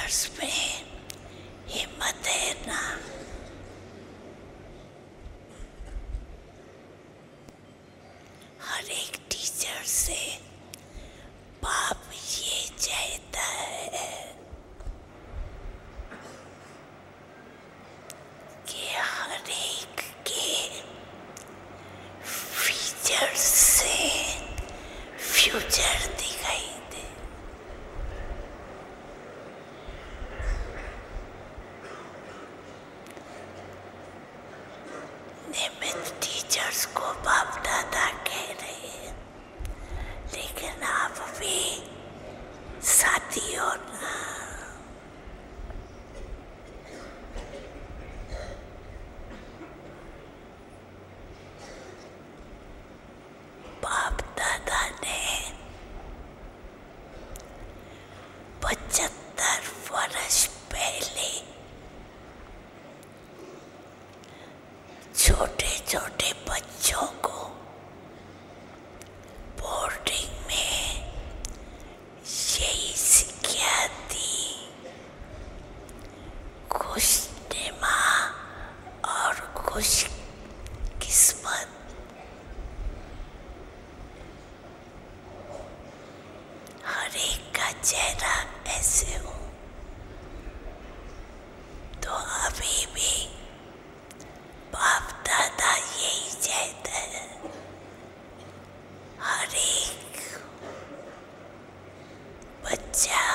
Teachers में हिम्मत है ना। हर एक टीचर से बाप ये चाहता है कि हर एक के फीचर से फ्यूचर दिखाई दे। नियमित टीचर्स को बाप दादा कह रहे हैं, लेकिन आप भी साथी हो ना। बाप दादा ने 75 वर्ष पहले छोटे छोटे बच्चों को बोर्डिंग में यही शिक्षा दी, खुशनुमा और खुश किस्मत। हर एक का चेहरा ऐसे हो, तो अभी भी बाप दादा यही चाहता है हर एक बच्चा